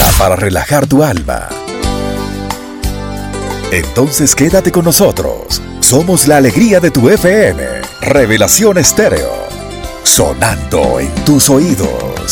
música para relajar tu alma. Entonces quédate con nosotros. Somos la alegría de tu FM. Revelación Estéreo. Sonando en tus oídos.